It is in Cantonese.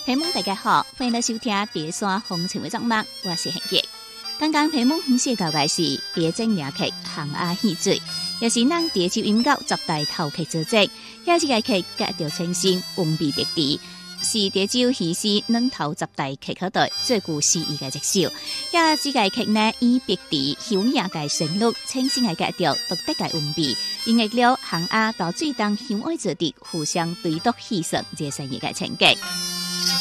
朋友大家好，歡迎來收聽《第三風情》嘅節目，我是恆傑。剛剛朋友唔是交嘅是第一正名劇《行阿戲水》，也是咱第一集音樂十大頭劇之一。遐一個劇格調清新，溫美別緻，是第一集戲是兩頭十大劇可代最具詩意嘅一首。遐這個劇呢，以別緻優雅嘅旋律、清新嘅格調、獨特嘅溫美，演繹了行阿到水中相愛之地互相對讀戲說這生意嘅情景。